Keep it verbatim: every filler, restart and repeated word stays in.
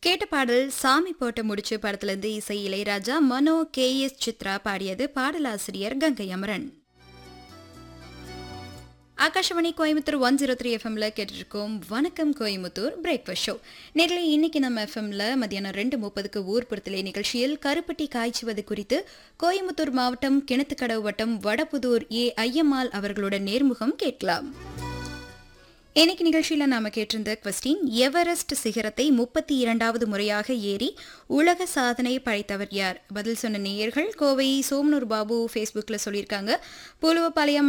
கேட்ட பாடல் சாமி போட்ட முடிச்சு படத்திலிருந்து இசை இளையராஜா, மனோ, கே எஸ் சித்ரா பாடியது. பாடலாசிரியர் Ganga Amaran. Akashvani Coimbatore one zero three எஃப்எம்ல கேட்டிருக்கோம் வணக்கம் கோயம்புத்தூர் பிரேக்ஃபாஸ்ட் ஷோ. நேரில் இன்னைக்கு நம்ம எஃப்எம்ல மதியானம் ரெண்டு முப்பதுக்கு ஊர்புறத்திலே நிகழ்ச்சியில் கருப்பட்டி காய்ச்சுவது குறித்து கோயம்புத்தூர் மாவட்டம் கிணத்துக்கடவு வட்டம் வடபுதூர் ஏ ஐயம்மாள் அவர்களோட நேர்முகம் கேட்கலாம். இன்னைக்கு நிகழ்ச்சியில நாம கேட்டிருந்த கொஸ்டின், எவரெஸ்ட் சிகரத்தை முப்பத்தி இரண்டாவது முறையாக ஏறி உலக சாதனை படைத்தவர் யார்? பதில் சொன்ன நேயர்கள் கோவை சோமனூர் பாபு ஃபேஸ்புக்ல சொல்லியிருக்காங்க. பூலுவப்பாளையம்